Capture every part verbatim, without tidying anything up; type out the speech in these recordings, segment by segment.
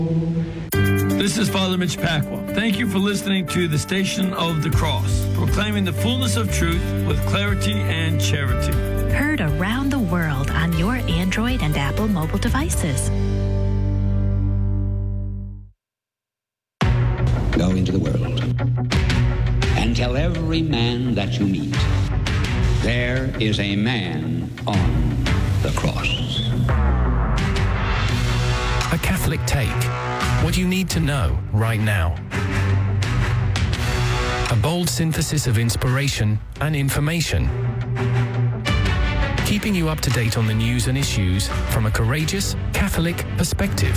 This is Father Mitch Pacwa. Thank you for listening to the Station of the Cross, proclaiming the fullness of truth with clarity and charity. Heard around the world on your Android and Apple mobile devices. Go into the world and tell every man that you meet, there is a man on the cross. A Catholic Take. What you need to know right now. A bold synthesis of inspiration and information. Keeping you up to date on the news and issues from a courageous Catholic perspective.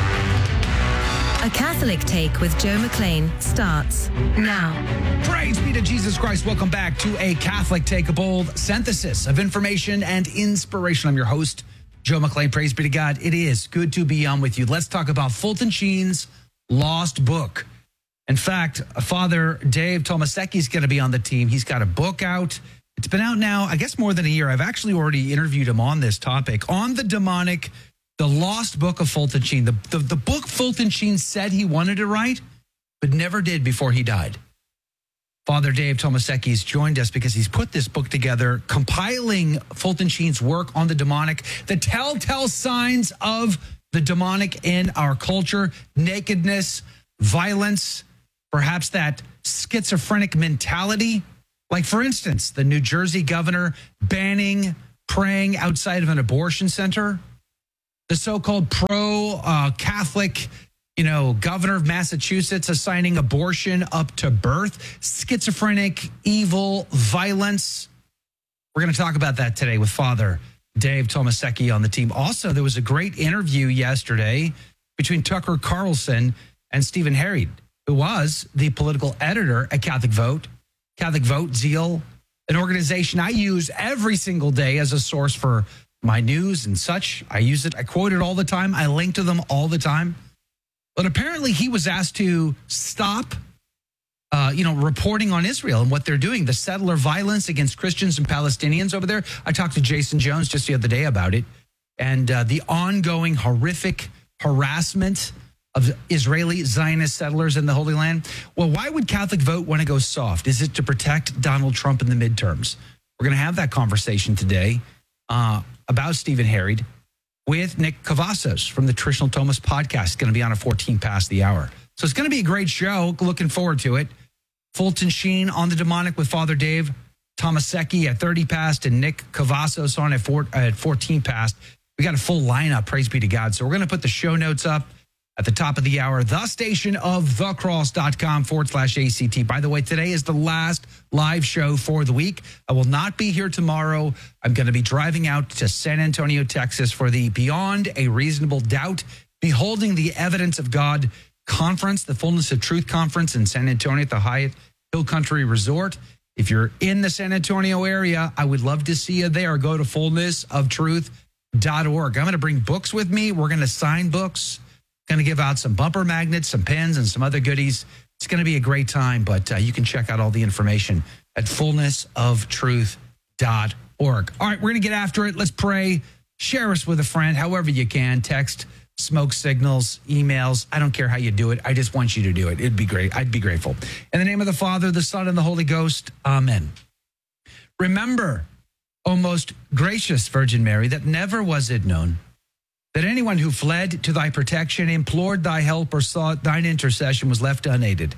A Catholic Take with Joe McLean starts now. Praise be to Jesus Christ. Welcome back to A Catholic Take, a bold synthesis of information and inspiration. I'm your host, Joe McLean. Praise be to God. It is good to be on with you. Let's talk about Fulton Sheen's lost book. In fact, Father Dave Tomasecki is going to be on the team. He's got a book out. It's been out now, I guess, more than a year. I've actually already interviewed him on this topic, on the demonic, the lost book of Fulton Sheen, the, the, the book Fulton Sheen said he wanted to write, but never did before he died. Father Dave Tomasecki has joined us because he's put this book together, compiling Fulton Sheen's work on the demonic, the telltale signs of the demonic in our culture, nakedness, violence, perhaps that schizophrenic mentality. Like, for instance, the New Jersey governor banning praying outside of an abortion center, the so-called pro-Catholic you know, governor of Massachusetts assigning abortion up to birth, schizophrenic, evil, violence. We're going to talk about that today with Father Dave Tomasecki on the team. Also, there was a great interview yesterday between Tucker Carlson and Stephen Herried, who was the political editor at Catholic Vote, Catholic Vote Zeal, an organization I use every single day as a source for my news and such. I use it. I quote it all the time. I link to them all the time. But apparently he was asked to stop, uh, you know, reporting on Israel and what they're doing, the settler violence against Christians and Palestinians over there. I talked to Jason Jones just the other day about it, and uh, the ongoing horrific harassment of Israeli Zionist settlers in the Holy Land. Well, why would Catholic Vote want to go soft? Is it to protect Donald Trump in the midterms? We're going to have that conversation today uh, about Stephen Herried with Nick Cavazos from the Traditional Thomas podcast. It's going to be on at fourteen past the hour. So it's going to be a great show. Looking forward to it. Fulton Sheen on the demonic with Father Dave Tomasecki at thirty past and Nick Cavazos on at, four, at fourteen past. We got a full lineup, praise be to God. So we're going to put the show notes up at the top of the hour, the station of thecross.com forward slash ACT. By the way, today is the last live show for the week. I will not be here tomorrow. I'm going to be driving out to San Antonio, Texas for the Beyond a Reasonable Doubt, Beholding the Evidence of God conference, the Fullness of Truth conference in San Antonio at the Hyatt Hill Country Resort. If you're in the San Antonio area, I would love to see you there. Go to fullness of truth dot org. I'm going to bring books with me. We're going to sign books. Going to give out some bumper magnets, some pens, and some other goodies. It's going to be a great time, but uh, you can check out all the information at fullness of truth dot org. All right, we're going to get after it. Let's pray. Share us with a friend, however you can. Text, smoke signals, emails. I don't care how you do it. I just want you to do it. It'd be great. I'd be grateful. In the name of the Father, the Son, and the Holy Ghost. Amen. Remember, O most gracious Virgin Mary, that never was it known that anyone who fled to thy protection, implored thy help, or sought thine intercession was left unaided.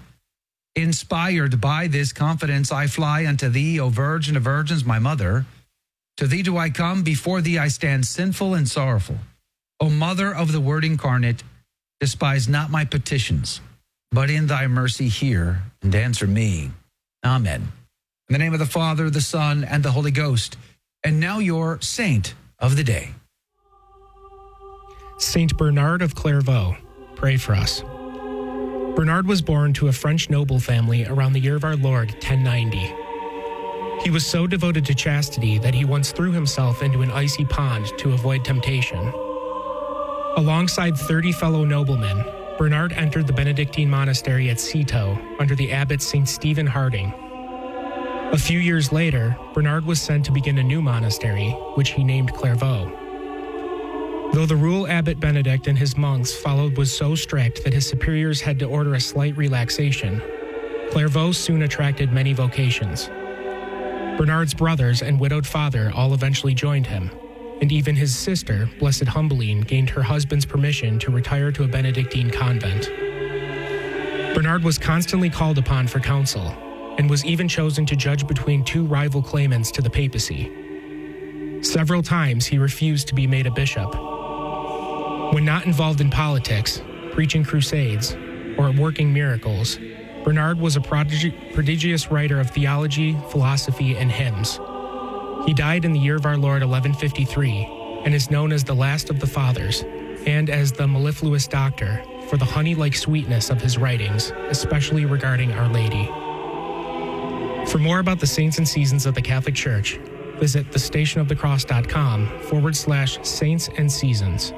Inspired by this confidence, I fly unto thee, O Virgin of Virgins, my mother. To thee do I come, before thee I stand sinful and sorrowful. O Mother of the Word incarnate, despise not my petitions, but in thy mercy hear and answer me. Amen. In the name of the Father, the Son, and the Holy Ghost. And now your saint of the day. Saint Bernard of Clairvaux, pray for us. Bernard was born to a French noble family around the year of our Lord, ten ninety. He was so devoted to chastity that he once threw himself into an icy pond to avoid temptation. Alongside thirty fellow noblemen, Bernard entered the Benedictine monastery at Citeaux under the abbot Saint Stephen Harding. A few years later, Bernard was sent to begin a new monastery, which he named Clairvaux. Though the rule Abbot Benedict and his monks followed was so strict that his superiors had to order a slight relaxation, Clairvaux soon attracted many vocations. Bernard's brothers and widowed father all eventually joined him, and even his sister, Blessed Humbeline, gained her husband's permission to retire to a Benedictine convent. Bernard was constantly called upon for counsel, and was even chosen to judge between two rival claimants to the papacy. Several times he refused to be made a bishop. When not involved in politics, preaching crusades, or working miracles, Bernard was a prodig- prodigious writer of theology, philosophy, and hymns. He died in the year of our Lord eleven fifty-three, and is known as the last of the fathers, and as the mellifluous doctor, for the honey-like sweetness of his writings, especially regarding Our Lady. For more about the saints and seasons of the Catholic Church, visit thestationofthecross.com forward slash saints and seasons.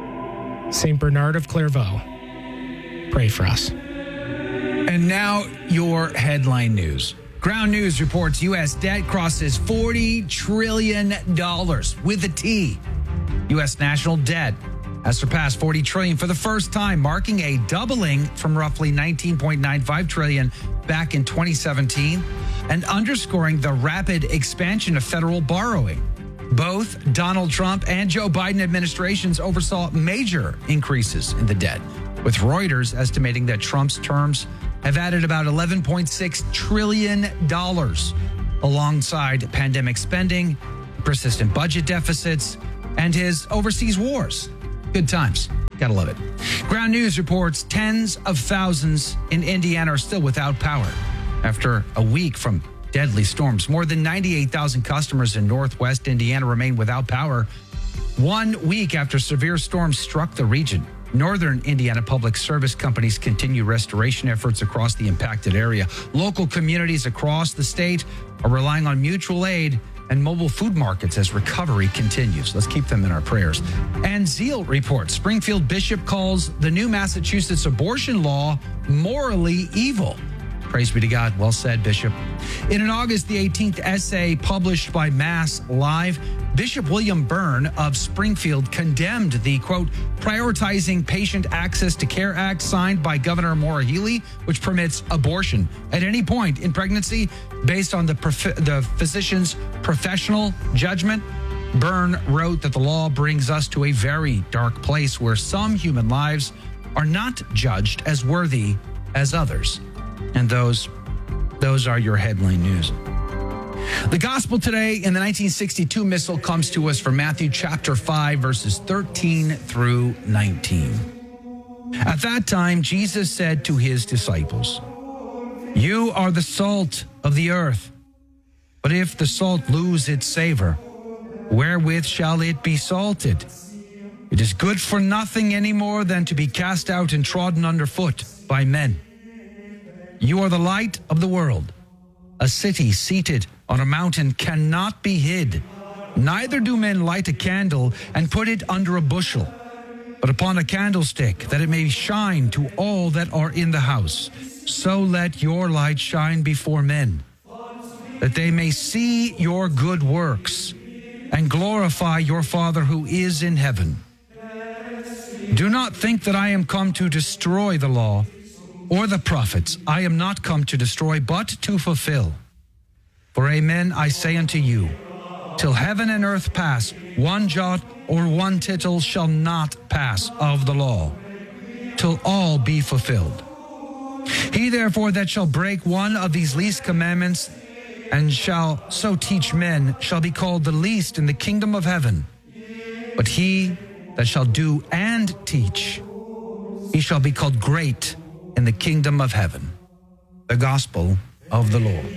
Saint Bernard of Clairvaux, pray for us. And now your headline news. Ground News reports U S debt crosses forty trillion dollars with a T. U S national debt has surpassed forty trillion dollars for the first time, marking a doubling from roughly nineteen point nine five trillion dollars back in twenty seventeen and underscoring the rapid expansion of federal borrowing. Both Donald Trump and Joe Biden administrations oversaw major increases in the debt, with Reuters estimating that Trump's terms have added about eleven point six trillion dollars alongside pandemic spending, persistent budget deficits, and his overseas wars. Good times. Gotta love it. Ground News reports tens of thousands in Indiana are still without power after a week from deadly storms. More than ninety-eight thousand customers in Northwest Indiana remain without power one week after severe storms struck the region. Northern Indiana Public Service companies continue restoration efforts across the impacted area. Local communities across the state are relying on mutual aid and mobile food markets as recovery continues. Let's keep them in our prayers. And Zeal reports Springfield Bishop calls the new Massachusetts abortion law morally evil. Praise be to God. Well said, Bishop. In an August the eighteenth essay published by Mass Live, Bishop William Byrne of Springfield condemned the, quote, Prioritizing Patient Access to Care Act signed by Governor Maura Healey, which permits abortion at any point in pregnancy based on the, prof- the physician's professional judgment. Byrne wrote that the law brings us to a very dark place where some human lives are not judged as worthy as others. And those, those are your headline news. The gospel today in the nineteen sixty-two missal comes to us from Matthew chapter five, verses thirteen through nineteen. At that time, Jesus said to his disciples, You are the salt of the earth, but if the salt lose its savor, wherewith shall it be salted? It is good for nothing any more than to be cast out and trodden underfoot by men. You are the light of the world. A city seated on a mountain cannot be hid. Neither do men light a candle and put it under a bushel, but upon a candlestick, that it may shine to all that are in the house. So let your light shine before men, that they may see your good works and glorify your Father who is in heaven. Do not think that I am come to destroy the law or the prophets. I am not come to destroy, but to fulfill. For amen, I say unto you, till heaven and earth pass, one jot or one tittle shall not pass of the law, till all be fulfilled. He therefore that shall break one of these least commandments and shall so teach men shall be called the least in the kingdom of heaven. But he that shall do and teach, he shall be called great in the kingdom of heaven. The gospel of the Lord.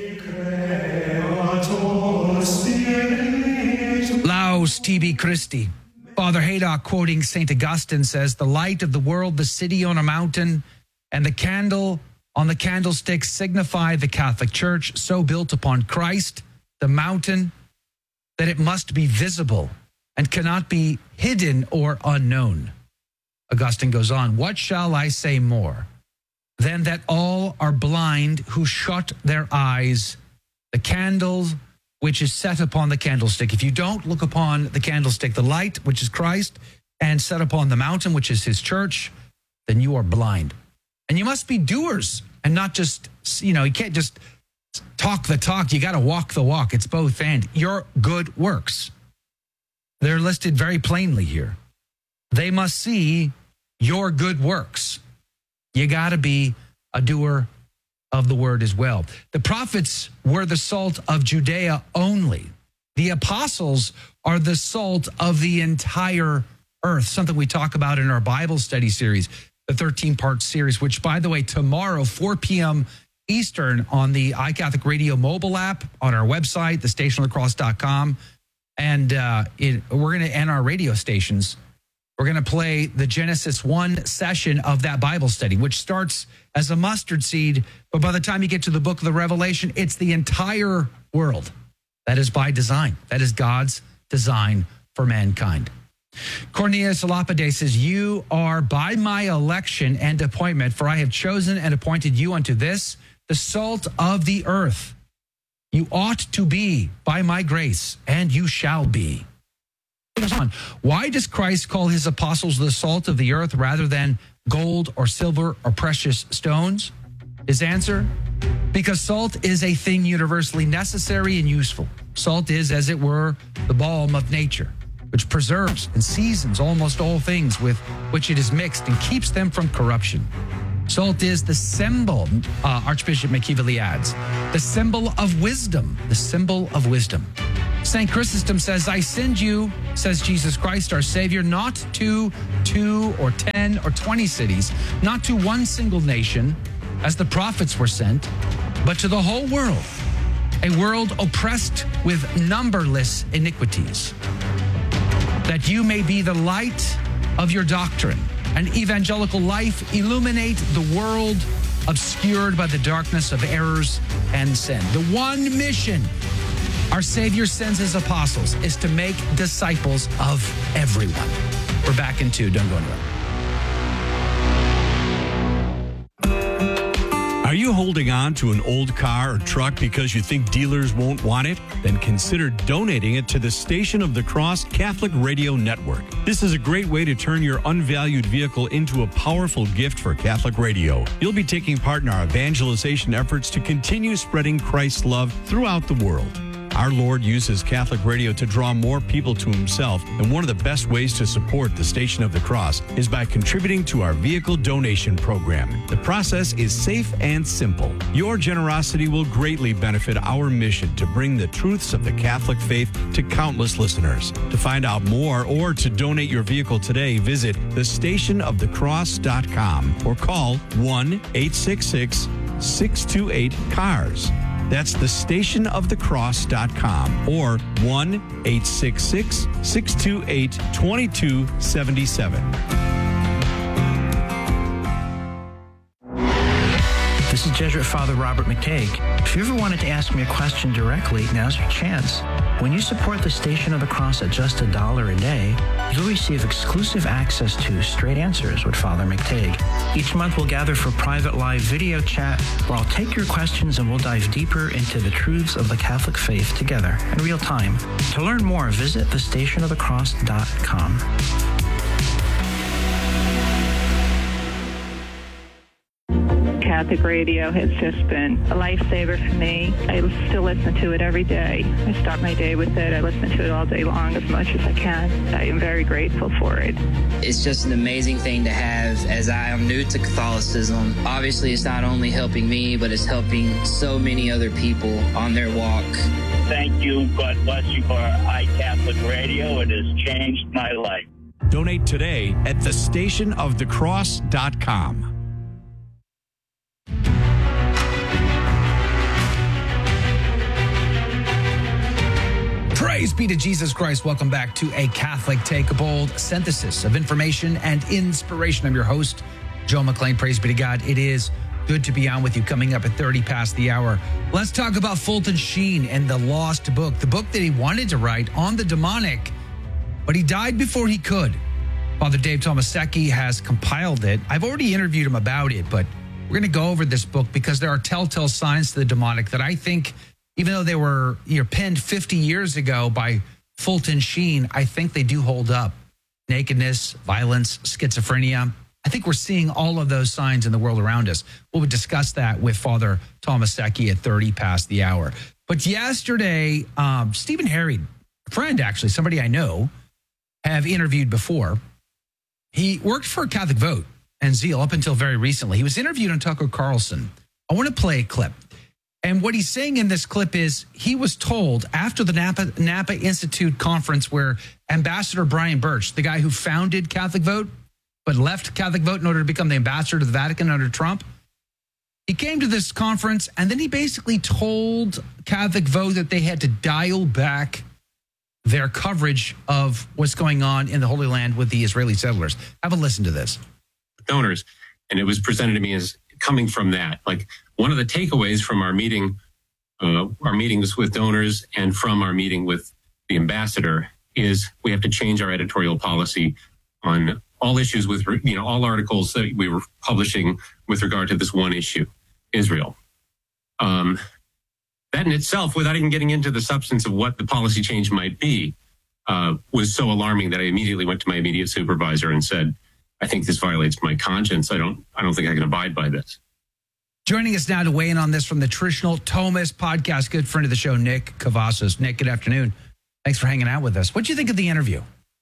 Laus tibi Christi. Father Haydock, quoting Saint Augustine, says, the light of the world, the city on a mountain, and the candle on the candlestick signify the Catholic Church, so built upon Christ, the mountain, that it must be visible and cannot be hidden or unknown. Augustine goes on, what shall I say more than that all are blind who shut their eyes, the candle which is set upon the candlestick. If you don't look upon the candlestick, the light, which is Christ, and set upon the mountain, which is his church, then you are blind. And you must be doers and not just, you know, you can't just talk the talk. You got to walk the walk. It's both and. Your good works. They're listed very plainly here. They must see your good works. You got to be a doer of the word as well. The prophets were the salt of Judea only. The apostles are the salt of the entire earth, something we talk about in our Bible study series, the thirteen-part series, which, by the way, tomorrow, four p.m. Eastern on the iCatholic Radio mobile app, on our website, the station of the cross dot com. And uh, it, we're going to end our radio stations. We're going to play the Genesis one session of that Bible study, which starts as a mustard seed. But by the time you get to the book of the Revelation, it's the entire world. That is by design. That is God's design for mankind. Cornelius Lapide says, you are by my election and appointment, for I have chosen and appointed you unto this, the salt of the earth. You ought to be by my grace, and you shall be. Why does Christ call his apostles the salt of the earth rather than gold or silver or precious stones? His answer, because salt is a thing universally necessary and useful. Salt is, as it were, the balm of nature, which preserves and seasons almost all things with which it is mixed and keeps them from corruption. Salt is the symbol, uh, Archbishop McKeeveley adds, the symbol of wisdom, the symbol of wisdom. Saint Chrysostom says, I send you, says Jesus Christ, our Savior, not to two or ten or twenty cities, not to one single nation, as the prophets were sent, but to the whole world, a world oppressed with numberless iniquities, that you may be the light of your doctrine and evangelical life, illuminate the world obscured by the darkness of errors and sin. The one mission our Savior sends his apostles is to make disciples of everyone. We're back in two. Don't go anywhere. Are you holding on to an old car or truck because you think dealers won't want it? Then consider donating it to the Station of the Cross Catholic Radio Network. This is a great way to turn your unvalued vehicle into a powerful gift for Catholic radio. You'll be taking part in our evangelization efforts to continue spreading Christ's love throughout the world. Our Lord uses Catholic radio to draw more people to himself, and one of the best ways to support the Station of the Cross is by contributing to our vehicle donation program. The process is safe and simple. Your generosity will greatly benefit our mission to bring the truths of the Catholic faith to countless listeners. To find out more or to donate your vehicle today, visit the station of the cross dot com or call one eight six six, six two eight, C A R S. That's the station of the cross dot com or one eight six six, six two eight, two two seven seven. This is Jesuit Father Robert McTague. If you ever wanted to ask me a question directly, now's your chance. When you support the Station of the Cross at just a dollar a day, you'll receive exclusive access to Straight Answers with Father McTague. Each month we'll gather for private live video chat where I'll take your questions and we'll dive deeper into the truths of the Catholic faith together in real time. To learn more, visit the station of the cross dot com. Catholic radio has just been a lifesaver for me. I still listen to it every day. I start my day with it. I listen to it all day long as much as I can. I am very grateful for it. It's just an amazing thing to have as I am new to Catholicism. Obviously, it's not only helping me, but it's helping so many other people on their walk. Thank you. God bless you for iCatholic Radio. It has changed my life. Donate today at the station of the cross dot com. Praise be to Jesus Christ. Welcome back to A Catholic Take a Bold synthesis of information and inspiration. I'm your host, Joe McClain. Praise be to God. It is good to be on with you coming up at thirty past the hour. Let's talk about Fulton Sheen and the Lost Book, the book that he wanted to write on the demonic, but he died before he could. Father Dave Tomasecki has compiled it. I've already interviewed him about it, but we're going to go over this book because there are telltale signs to the demonic that I think, even though they were you know, penned fifty years ago by Fulton Sheen, I think they do hold up. nakedness, violence, schizophrenia. I think we're seeing all of those signs in the world around us. We'll discuss that with Father Thomas Secchi at thirty past the hour. But yesterday, um, Stephen Harry, a friend actually, somebody I know, have interviewed before. He worked for Catholic Vote and Zeal up until very recently. He was interviewed on Tucker Carlson. I want to play a clip. And what he's saying in this clip is he was told after the Napa, Napa Institute conference where Ambassador Brian Birch, the guy who founded Catholic Vote, but left Catholic Vote in order to become the ambassador to the Vatican under Trump, he came to this conference and then he basically told Catholic Vote that they had to dial back their coverage of what's going on in the Holy Land with the Israeli settlers. Have a listen to this. Donors, and it was presented to me as coming from that. Like one of the takeaways from our meeting, uh, our meetings with donors and from our meeting with the ambassador is we have to change our editorial policy on all issues with, you know, all articles that we were publishing with regard to this one issue, Israel. Um, that in itself, without even getting into the substance of what the policy change might be, uh, was so alarming that I immediately went to my immediate supervisor and said, I think this violates my conscience. I don't, I don't think I can abide by this. Joining us now to weigh in on this from the Traditional Thomas podcast, good friend of the show, Nick Cavazos. Nick, good afternoon. Thanks for hanging out with us. What do you think of the interview?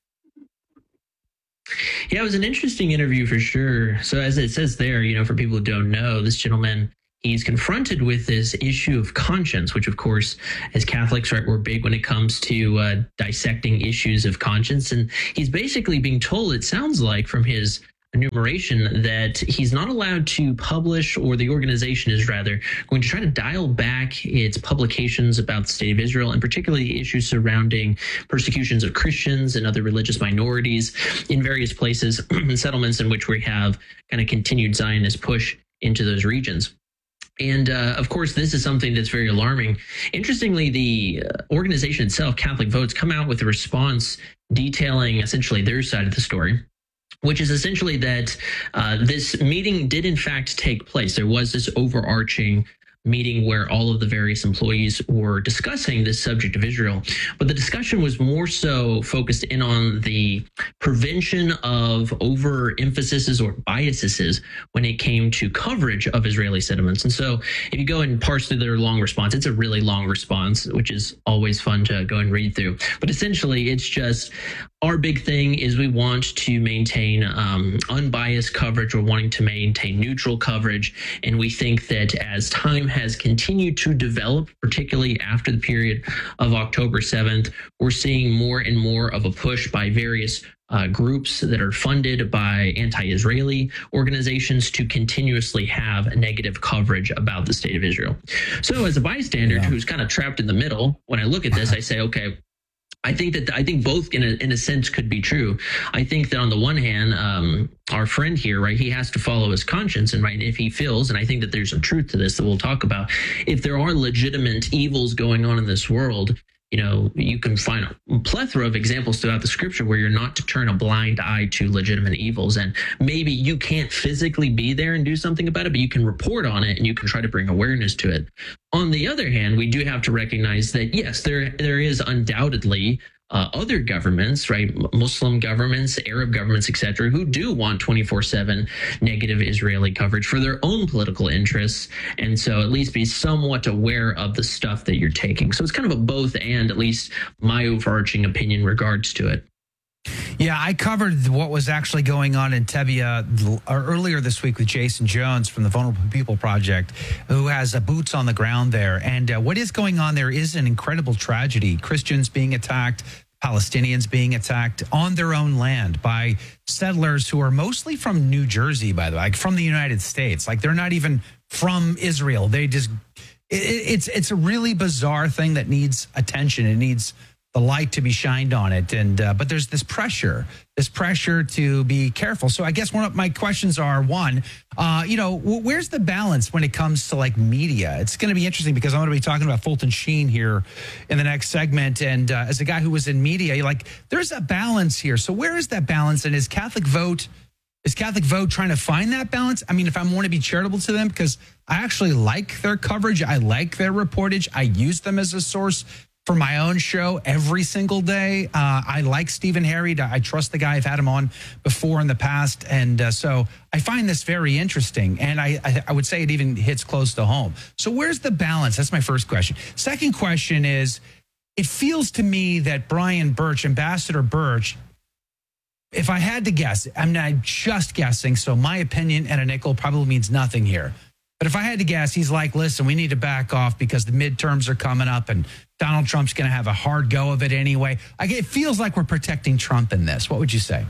Yeah, it was an interesting interview for sure. So as it says there, you know, for people who don't know, this gentleman, he's confronted with this issue of conscience, which, of course, as Catholics, right, we're big when it comes to uh, dissecting issues of conscience. And he's basically being told, it sounds like from his enumeration, that he's not allowed to publish, or the organization is rather going to try to dial back its publications about the state of Israel, and particularly issues surrounding persecutions of Christians and other religious minorities in various places and settlements in which we have kind of continued Zionist push into those regions. And uh, of course, this is something that's very alarming. Interestingly, the organization itself, Catholic Vote's, come out with a response detailing essentially their side of the story, which is essentially that uh, this meeting did in fact take place. There was this overarching meeting where all of the various employees were discussing this subject of Israel. But the discussion was more so focused in on the prevention of overemphasis or biases when it came to coverage of Israeli sentiments. And so if you go and parse through their long response, it's a really long response, which is always fun to go and read through. But essentially, it's just our big thing is we want to maintain um, unbiased coverage. We're wanting to maintain neutral coverage. And we think that as time has continued to develop, particularly after the period of October seventh, we're seeing more and more of a push by various uh, groups that are funded by anti-Israeli organizations to continuously have negative coverage about the state of Israel. So as a bystander yeah. who's kind of trapped in the middle, when I look at this, I say, okay, I think that I think both in a, in a sense could be true. I think that on the one hand, um, our friend here, right, he has to follow his conscience, and right, if he feels, and I think that there's some truth to this that we'll talk about, if there are legitimate evils going on in this world, you know, you can find a plethora of examples throughout the scripture where you're not to turn a blind eye to legitimate evils. And maybe you can't physically be there and do something about it, but you can report on it and you can try to bring awareness to it. On the other hand, we do have to recognize that, yes, there there is undoubtedly uh, other governments, right, Muslim governments, Arab governments, et cetera, who do want twenty-four seven negative Israeli coverage for their own political interests. And so at least be somewhat aware of the stuff that you're taking. So it's kind of a both and, at least my overarching opinion in regards to it. Yeah, I covered what was actually going on in Tebia earlier this week with Jason Jones from the Vulnerable People Project, who has uh, boots on the ground there. And uh, what is going on there is an incredible tragedy. Christians being attacked, Palestinians being attacked on their own land by settlers who are mostly from New Jersey, by the way, like from the United States. Like they're not even from Israel. They just, it, it's it's a really bizarre thing that needs attention. It needs the light to be shined on it. And uh, but there's this pressure, this pressure to be careful. So I guess one of my questions are, one, uh, you know, where's the balance when it comes to like media? It's going to be interesting because I'm going to be talking about Fulton Sheen here in the next segment. And uh, as a guy who was in media, you're like, there's a balance here. So where is that balance? And is Catholic Vote, is Catholic Vote trying to find that balance? I mean, if I want to be charitable to them, because I actually like their coverage. I like their reportage. I use them as a source. for my own show every single day. Uh, I like Stephen Harry. I trust the guy. I've had him on before in the past. And uh, so I find this very interesting. And I, I, I would say it even hits close to home. So where's the balance? That's my first question. Second question is, it feels to me that Brian Birch, Ambassador Birch, if I had to guess, I'm not just guessing, so my opinion and a nickel probably means nothing here. But if I had to guess, he's like, listen, we need to back off because the midterms are coming up and Donald Trump's going to have a hard go of it anyway. I, it feels like we're protecting Trump in this. What would you say?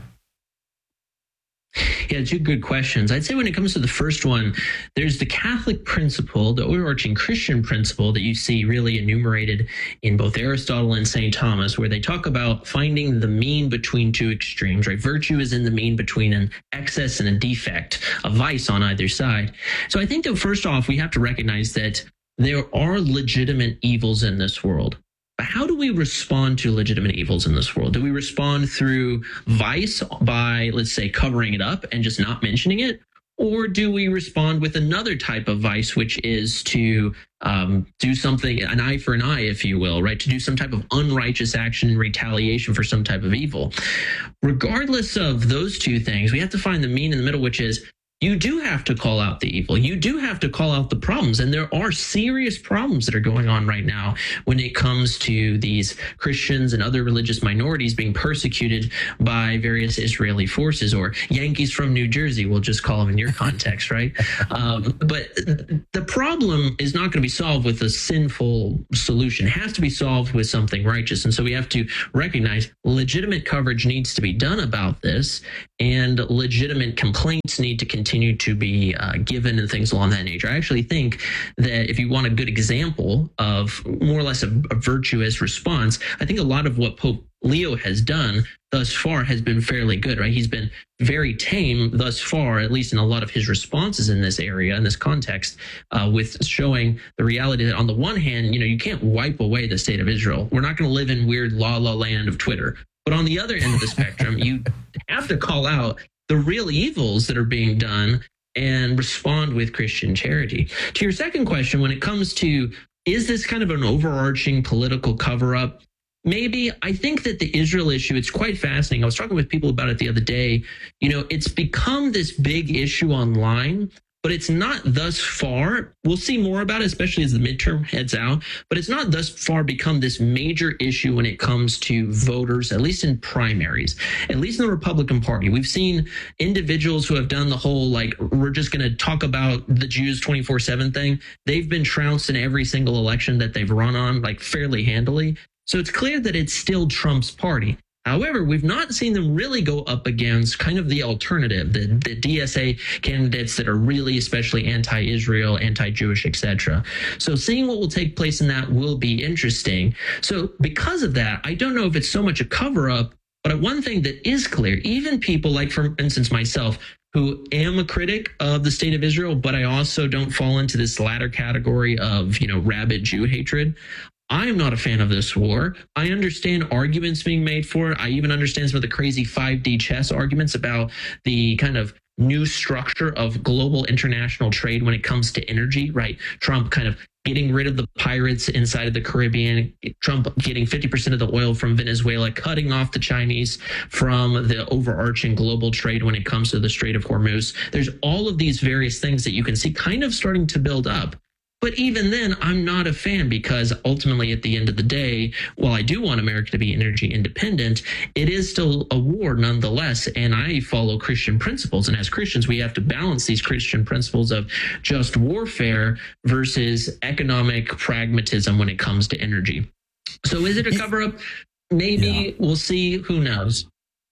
Yeah, two good questions. I'd say when it comes to the first one, there's the Catholic principle, the overarching Christian principle that you see really enumerated in both Aristotle and Saint Thomas, where they talk about finding the mean between two extremes, right? Virtue is in the mean between an excess and a defect, a vice on either side. So I think that first off, we have to recognize that there are legitimate evils in this world. But how do we respond to legitimate evils in this world? Do we respond through vice by, let's say, covering it up and just not mentioning it? Or do we respond with another type of vice, which is to um, do something, an eye for an eye, if you will, right? To do some type of unrighteous action in retaliation for some type of evil. Regardless of those two things, we have to find the mean in the middle, which is you do have to call out the evil. You do have to call out the problems. And there are serious problems that are going on right now when it comes to these Christians and other religious minorities being persecuted by various Israeli forces, or Yankees from New Jersey, we'll just call them in your context, right? Um, but the problem is not going to be solved with a sinful solution. It has to be solved with something righteous. And so we have to recognize legitimate coverage needs to be done about this, and legitimate complaints need to continue continue to be uh, given and things along that nature. I actually think that if you want a good example of more or less a, a virtuous response, I think a lot of what Pope Leo has done thus far has been fairly good, right? He's been very tame thus far, at least in a lot of his responses in this area, in this context, uh, with showing the reality that on the one hand, you know, you can't wipe away the state of Israel. We're not going to live in weird la la land of Twitter. But on the other end of the spectrum, you have to call out the real evils that are being done and respond with Christian charity. To your second question, when it comes to, is this kind of an overarching political cover-up? Maybe. I think that the Israel issue, it's quite fascinating. I was talking with people about it the other day. You know, it's become this big issue online, but it's not thus far. We'll see more about it, especially as the midterm heads out. But it's not thus far become this major issue when it comes to voters, at least in primaries, at least in the Republican Party. We've seen individuals who have done the whole, like, we're just going to talk about the Jews twenty-four seven thing. They've been trounced in every single election that they've run on, like, fairly handily. So it's clear that it's still Trump's party. However, we've not seen them really go up against kind of the alternative, the, the D S A candidates that are really especially anti-Israel, anti-Jewish, et cetera. So seeing what will take place in that will be interesting. So because of that, I don't know if it's so much a cover-up, but one thing that is clear, even people like, for instance, myself, who am a critic of the state of Israel, but I also don't fall into this latter category of, you know, rabid Jew hatred. I am not a fan of this war. I understand arguments being made for it. I even understand some of the crazy five D chess arguments about the kind of new structure of global international trade when it comes to energy, right? Trump kind of getting rid of the pirates inside of the Caribbean, Trump getting fifty percent of the oil from Venezuela, cutting off the Chinese from the overarching global trade when it comes to the Strait of Hormuz. There's all of these various things that you can see kind of starting to build up. But even then, I'm not a fan, because ultimately, at the end of the day, while I do want America to be energy independent, it is still a war nonetheless. And I follow Christian principles. And as Christians, we have to balance these Christian principles of just warfare versus economic pragmatism when it comes to energy. So is it a cover up? Maybe. Yeah. We'll see. Who knows?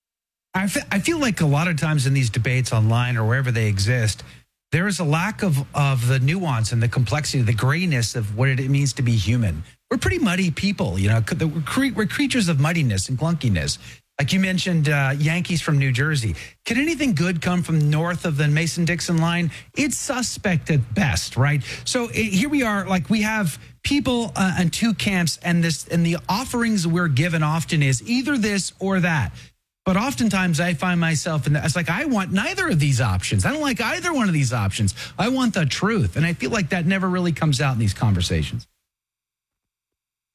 I fe- I feel like a lot of times in these debates online or wherever they exist, there is a lack of, of the nuance and the complexity, the grayness of what it means to be human. We're pretty muddy people, you know, we're, cre- we're creatures of muddiness and clunkiness. Like you mentioned, uh, Yankees from New Jersey. Can anything good come from north of the Mason-Dixon line? It's suspect at best, right? So it, here we are, like we have people uh, in two camps, and this and the offerings we're given often is either this or that. But oftentimes I find myself in the, it's like, I want neither of these options. I don't like either one of these options. I want the truth. And I feel like that never really comes out in these conversations.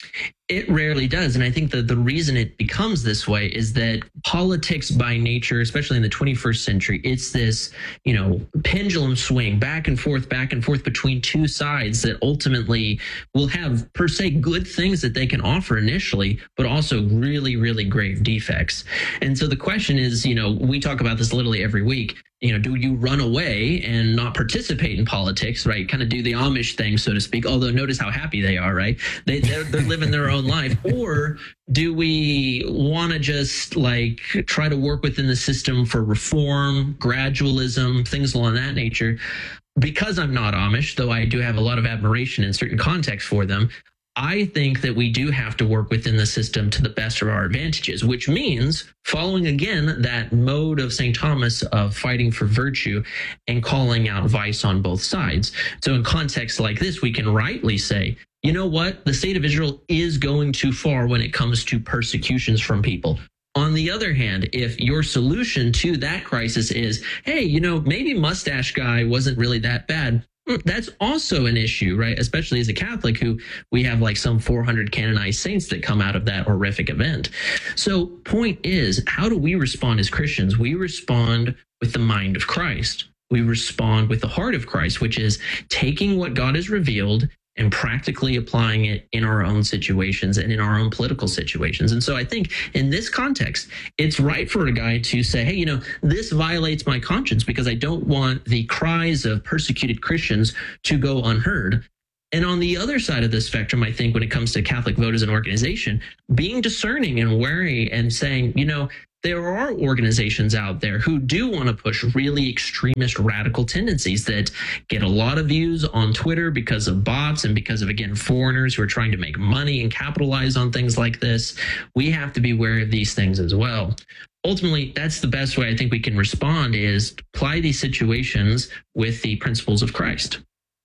It rarely does. And I think that the reason it becomes this way is that politics by nature, especially in the twenty-first century, it's this, you know, pendulum swing back and forth, back and forth between two sides that ultimately will have per se good things that they can offer initially, but also really, really grave defects. And so the question is, you know, we talk about this literally every week. You know, do you run away and not participate in politics, right? Kind of do the Amish thing, so to speak. Although notice how happy they are, right? They, they're, they're living their own life. Or do we want to just like try to work within the system for reform, gradualism, things along that nature? Because I'm not Amish, though I do have a lot of admiration in certain contexts for them, I think that we do have to work within the system to the best of our advantages, which means following again that mode of Saint Thomas of fighting for virtue and calling out vice on both sides. So in contexts like this, we can rightly say, you know what? The state of Israel is going too far when it comes to persecutions from people. On the other hand, if your solution to that crisis is, hey, you know, maybe Mustache Guy wasn't really that bad, that's also an issue, right? Especially as a Catholic who we have like some four hundred canonized saints that come out of that horrific event. So point is, how do we respond as Christians? We respond with the mind of Christ. We respond with the heart of Christ, which is taking what God has revealed and practically applying it in our own situations and in our own political situations. And so I think in this context, it's right for a guy to say, hey, you know, this violates my conscience because I don't want the cries of persecuted Christians to go unheard. And on the other side of the spectrum, I think when it comes to Catholic Vote as an organization, being discerning and wary and saying, you know, there are organizations out there who do want to push really extremist radical tendencies that get a lot of views on Twitter because of bots and because of, again, foreigners who are trying to make money and capitalize on things like this. We have to be aware of these things as well. Ultimately, that's the best way I think we can respond is apply these situations with the principles of Christ.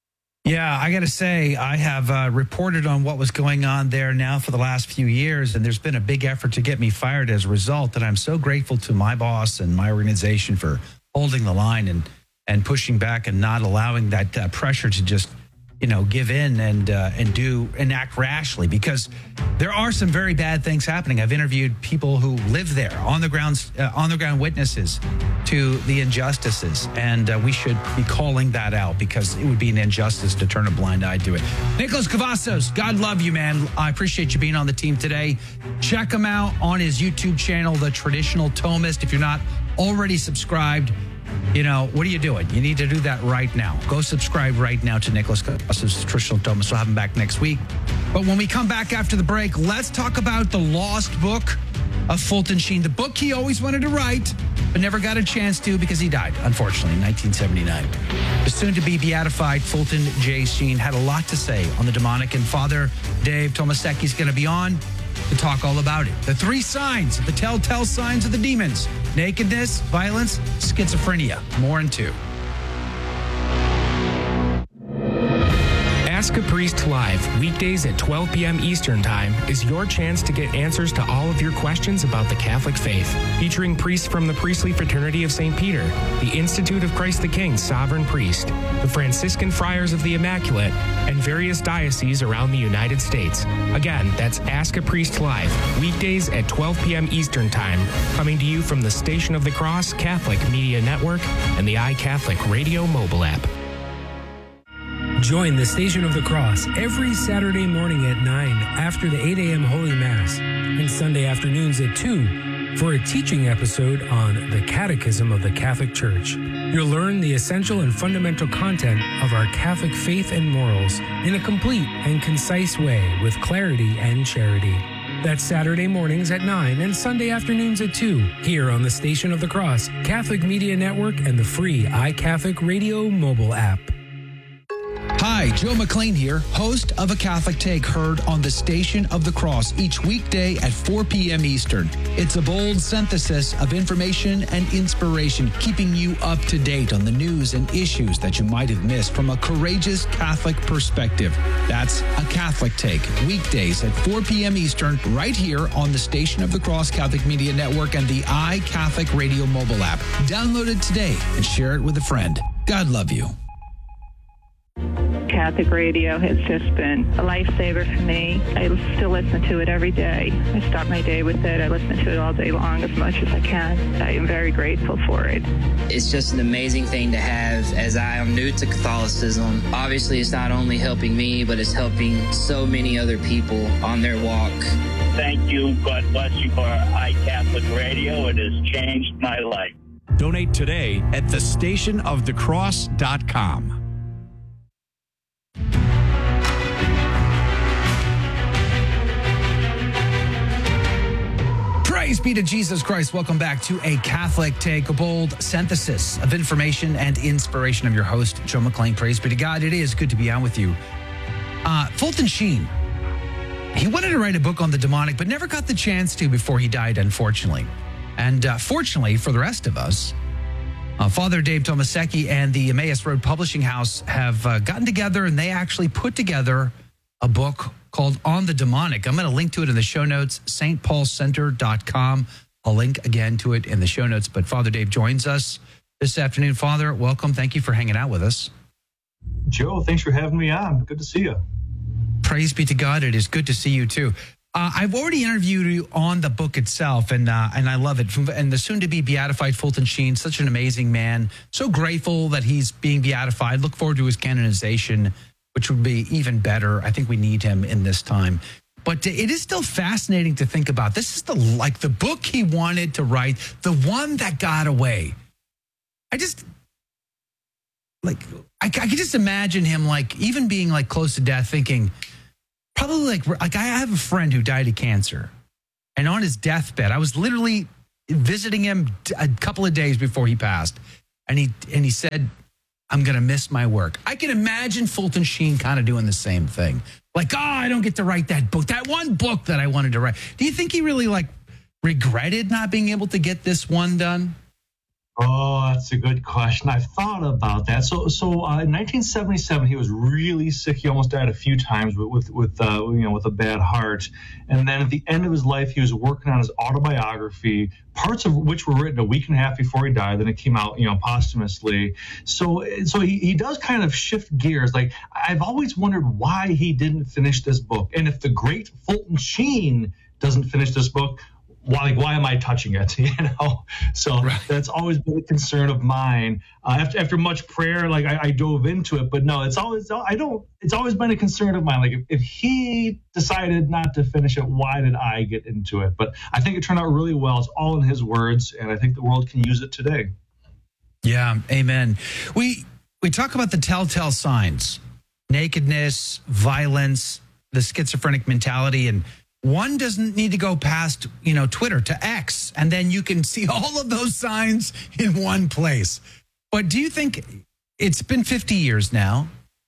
Yeah, I got to say, I have uh, reported on what was going on there now for the last few years, and there's been a big effort to get me fired as a result. And I'm so grateful to my boss and my organization for holding the line and and pushing back and not allowing that uh, pressure to just, you know, give in and uh, and do and act rashly, because there are some very bad things happening. I've interviewed people who live there, on the ground, uh, on the ground witnesses to the injustices, and uh, we should be calling that out because it would be an injustice to turn a blind eye to it. Nicholas Cavazos, God love you, man. I appreciate you being on the team today. Check him out on his YouTube channel, The Traditional Thomist. If you're not already subscribed, you know, what are you doing? You need to do that right now. Go subscribe right now to Nicholas Cavazos' Traditional Thomist. We'll have him back next week. But when we come back after the break, let's talk about the lost book of Fulton Sheen, the book he always wanted to write, but never got a chance to because he died, unfortunately, in nineteen seventy-nine. The soon-to-be beatified Fulton J. Sheen had a lot to say on the demonic, and Father Dave Tomasecki is going to be on to talk all about it. The three signs, the telltale signs of the demons: nakedness, violence, schizophrenia. More in two. Ask a Priest Live, weekdays at twelve p.m. Eastern Time, is your chance to get answers to all of your questions about the Catholic faith. Featuring priests from the Priestly Fraternity of Saint Peter, the Institute of Christ the King Sovereign Priest, the Franciscan Friars of the Immaculate, and various dioceses around the United States. Again, that's Ask a Priest Live, weekdays at twelve p.m. Eastern Time, coming to you from the Station of the Cross Catholic Media Network and the iCatholic Radio mobile app. Join the Station of the Cross every Saturday morning at nine after the eight a.m. Holy Mass and Sunday afternoons at two for a teaching episode on the Catechism of the Catholic Church. You'll learn the essential and fundamental content of our Catholic faith and morals in a complete and concise way with clarity and charity. That's Saturday mornings at nine and Sunday afternoons at two here on the Station of the Cross Catholic Media Network and the free iCatholic Radio mobile app. Hi, Joe McLean here, host of A Catholic Take, heard on the Station of the Cross each weekday at four p.m. Eastern. It's a bold synthesis of information and inspiration, keeping you up to date on the news and issues that you might have missed from a courageous Catholic perspective. That's A Catholic Take, weekdays at four p.m. Eastern, right here on the Station of the Cross Catholic Media Network and the iCatholic Radio mobile app. Download it today and share it with a friend. God love you. Catholic radio has just been a lifesaver for me. I still listen to it every day. I start my day with it. I listen to it all day long as much as I can. I am very grateful for it. It's just an amazing thing to have, as I am new to Catholicism. Obviously, it's not only helping me, but it's helping so many other people on their walk. Thank you. God bless you for iCatholic Radio. It has changed my life. Donate today at the station of the cross dot com. Praise be to Jesus Christ. Welcome back to a Catholic Take, a bold synthesis of information and inspiration. I'm your host, Joe McClain. Praise be to God. It is good to be on with you. Uh, Fulton Sheen, he wanted to write a book on the demonic, but never got the chance to before he died, unfortunately. And uh, fortunately for the rest of us, uh, Father Dave Tomasecki and the Emmaus Road Publishing House have uh, gotten together, and they actually put together a book called On the Demonic. I'm going to link to it in the show notes, s t paul center dot com. I'll link again to it in the show notes. But Father Dave joins us this afternoon. Father, welcome. Thank you for hanging out with us. Joe, thanks for having me on. Good to see you. Praise be to God. It is good to see you, too. Uh, I've already interviewed you on the book itself, and uh, and I love it. And the soon-to-be beatified Fulton Sheen, such an amazing man. So grateful that he's being beatified. Look forward to his canonization, which would be even better. I think we need him in this time. But it is still fascinating to think about. This is the like the book he wanted to write, the one that got away. I just like I, I could just imagine him like even being like close to death, thinking probably like like I have a friend who died of cancer, and on his deathbed, I was literally visiting him a couple of days before he passed, and he and he said, I'm going to miss my work. I can imagine Fulton Sheen kind of doing the same thing. Like, oh, I don't get to write that book, that one book that I wanted to write. Do you think he really like regretted not being able to get this one done? Oh, that's a good question. I've thought about that. So, so uh, in nineteen seventy-seven, he was really sick. He almost died a few times with, with, with uh, you know, with a bad heart. And then at the end of his life, he was working on his autobiography, parts of which were written a week and a half before he died. Then it came out, you know, posthumously. So, so he, he does kind of shift gears. Like, I've always wondered why he didn't finish this book, and if the great Fulton Sheen doesn't finish this book, why, like, why am I touching it? You know, so right. That's always been a concern of mine. Uh, after after much prayer, like I, I dove into it, but no, it's always I don't. It's always been a concern of mine. Like if, if he decided not to finish it, why did I get into it? But I think it turned out really well. It's all in his words, and I think the world can use it today. Yeah, amen. We we talk about the telltale signs: nakedness, violence, the schizophrenic mentality, and one doesn't need to go past, you know, Twitter to X, and then you can see all of those signs in one place. But do you think it's been fifty years now?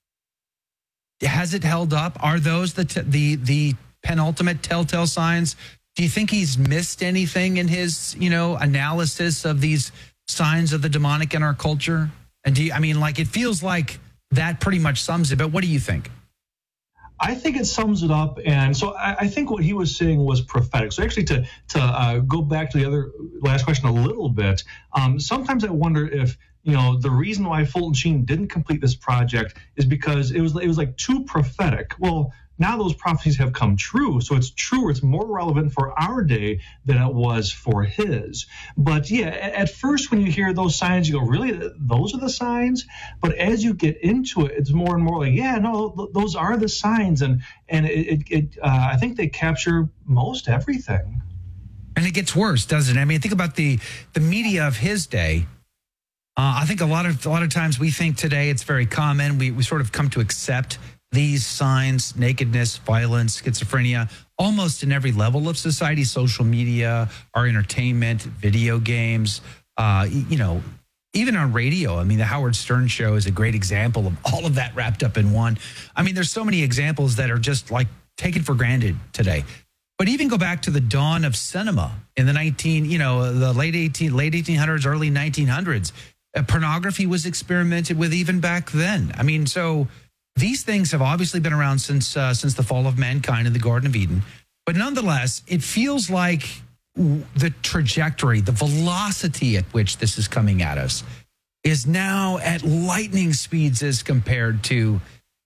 Has it held up? Are those the t- the the penultimate telltale signs? Do you think he's missed anything in his, you know, analysis of these signs of the demonic in our culture? And do you, I mean, like, it feels like that pretty much sums it. But what do you think? I think it sums it up, and so I, I think what he was saying was prophetic. So actually, to to uh, go back to the other last question a little bit, um, sometimes I wonder if you know the reason why Fulton Sheen didn't complete this project is because it was it was like too prophetic. Well, now those prophecies have come true, so it's true. It's more relevant for our day than it was for his. But yeah, at first when you hear those signs, you go, really, those are the signs? But as you get into it, it's more and more like, yeah, no, th- those are the signs. And and it, it, it uh, I think they capture most everything. And it gets worse, doesn't it? I mean, think about the the media of his day. Uh, I think a lot of a lot of times we think today it's very common. We we sort of come to accept these signs: nakedness, violence, schizophrenia, almost in every level of society, social media, our entertainment, video games, uh, you know, even on radio. I mean, the Howard Stern show is a great example of all of that wrapped up in one. I mean, there's so many examples that are just like taken for granted today. But even go back to the dawn of cinema in the nineteen, you know, the late eighteen, late eighteen hundreds, early nineteen hundreds. Uh, pornography was experimented with even back then. I mean, so these things have obviously been around since uh, since the fall of mankind in the Garden of Eden. But nonetheless, it feels like the trajectory, the velocity at which this is coming at us is now at lightning speeds as compared to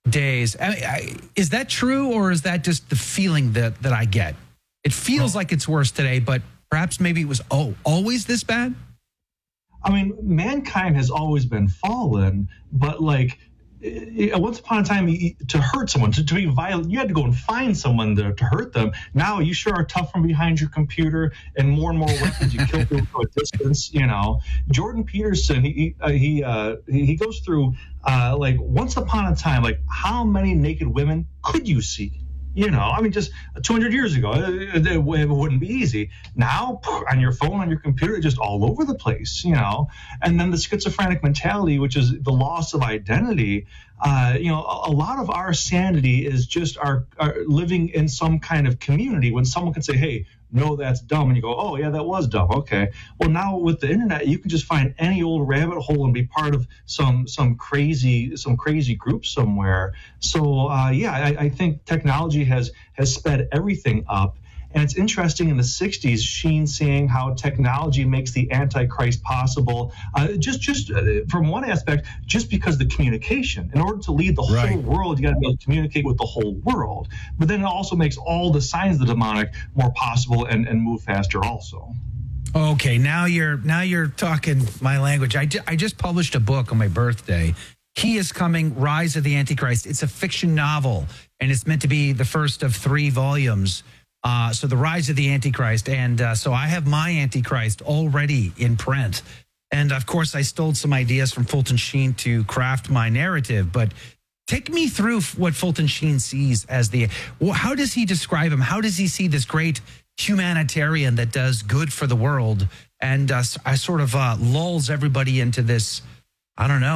days. I, I, is that true, or is that just the feeling that, that I get? It feels like it's worse today, but perhaps maybe it was oh always this bad? I mean, mankind has always been fallen, but like it, once upon a time, to hurt someone, to, to be violent, you had to go and find someone to, to hurt them. Now you sure are tough from behind your computer, and more and more weapons you kill people from a distance. You know, Jordan Peterson, he uh, he uh, he goes through uh, like once upon a time, like how many naked women could you see? You know, I mean, just two hundred years ago, it, it wouldn't be easy. Now, on your phone, on your computer, it's just all over the place, you know. And then the schizophrenic mentality, which is the loss of identity, uh, you know, a, a lot of our sanity is just our, our living in some kind of community. When someone can say, hey, no, that's dumb, and you go, oh, yeah, that was dumb. Okay. Well, now with the internet, you can just find any old rabbit hole and be part of some some crazy some crazy group somewhere. So, uh, yeah, I, I think technology has has sped everything up. And it's interesting in the sixties, Sheen saying how technology makes the Antichrist possible. Uh, just just uh, from one aspect, just because of the communication. In order to lead the whole right. world, you got to be able to communicate with the whole world. But then it also makes all the signs of the demonic more possible and, and move faster also. Okay, now you're now you're talking my language. I, ju- I just published a book on my birthday. He is Coming, Rise of the Antichrist. It's a fiction novel, and it's meant to be the first of three volumes. Uh, so the Rise of the Antichrist. And uh, so I have my Antichrist already in print. And of course, I stole some ideas from Fulton Sheen to craft my narrative. But take me through what Fulton Sheen sees as the, how does he describe him? How does he see this great humanitarian that does good for the world? And uh, I sort of uh, lulls everybody into this, I don't know.